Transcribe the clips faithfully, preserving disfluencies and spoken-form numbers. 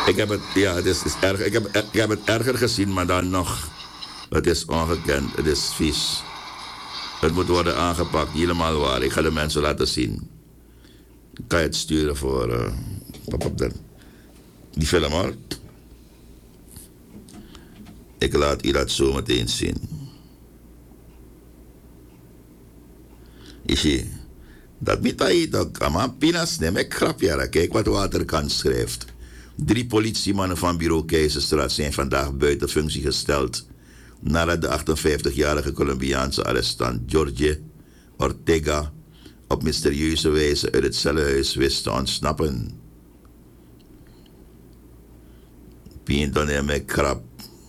Ik heb het, ja, het is, is erg. Ik heb, ik heb het erger gezien, maar dan nog. Het is ongekend, het is vies. Het moet worden aangepakt, helemaal waar. Ik ga de mensen laten zien. Kan je het sturen voor uh, op, op de, die film hoor. Ik laat u dat zo meteen zien. Ishi, dat biedt ook aan pinas, neem ik grapje. Kijk wat Waterkant schrijft. Drie politiemannen van bureau Keizerstraat zijn vandaag buiten functie gesteld nadat de achtenvijftigjarige Colombiaanse arrestant Jorge Ortega op mysterieuze wijze uit het cellenhuis wist te ontsnappen. Pinton en met krap.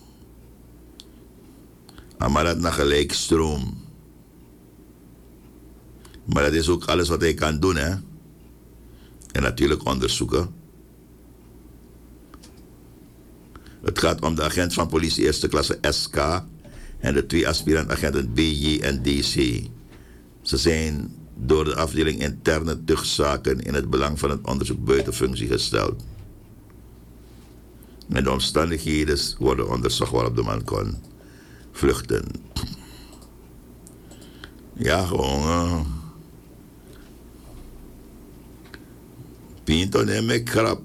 Maar dat naar gelijkstroom. Maar dat is ook alles wat hij kan doen, hè. En natuurlijk onderzoeken. Het gaat om de agent van politie eerste klasse S K en de twee aspirant-agenten B J en D C. Ze zijn door de afdeling interne tuchtzaken in het belang van het onderzoek buiten functie gesteld. En de omstandigheden worden onderzocht waarop de man kon vluchten. Ja, gewoon. Uh, Pinto en me krap.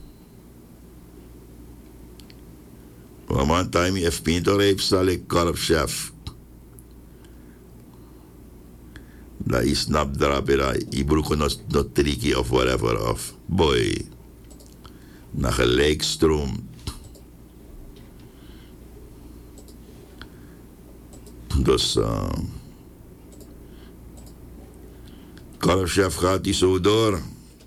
One time if Pinto rape zal ik korpschef. Dat is snap drapen dat je broek nog no tricky of whatever of boy. Na gelijkstroom. Dus uh, korpschef gaat die zo door.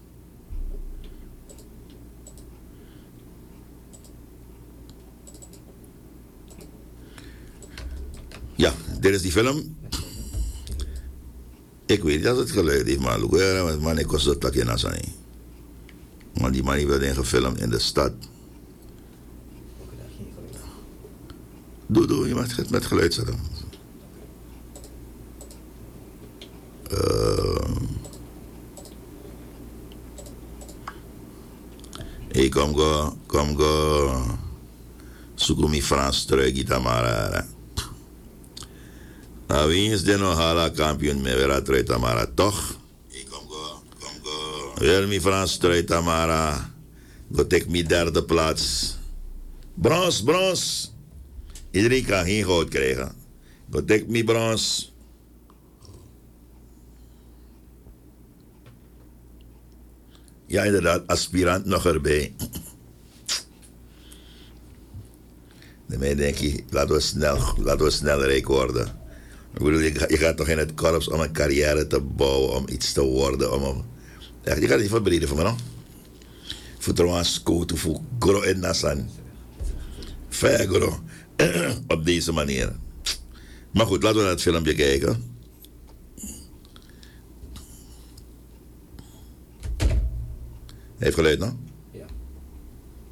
Ja, dit is die film. Ik weet niet dat het geluid heeft, maar look, man, ik was dat takje na zijn. Want die man werd gefilmd in de stad. Doe, doe, je mag het met geluid zetten. Uh, ik kom go, kom go. Zoek mi Frans terug, Itamara. Nou, wie is de nog hala kampioen met weer uit Tamara, toch? Ik kom go, kom go. Weer mi Frans terug, Tamara. Go take mi derde plaats. Brons, brons. Iedereen kan geen goud krijgen. Go take mi brons. Ja, inderdaad, aspirant nog erbij. Daarmee denk je, laten we snel, laten we snel rijk worden. Ik bedoel, je, je gaat toch in het korps om een carrière te bouwen, om iets te worden. Om, om, ja, je gaat niet verbreden voor me, no? Voor trouwens, scouten, voor gro en nasan. Fijn, gro. Op deze manier. Maar goed, laten we naar het filmpje kijken. Heeft geluid, no?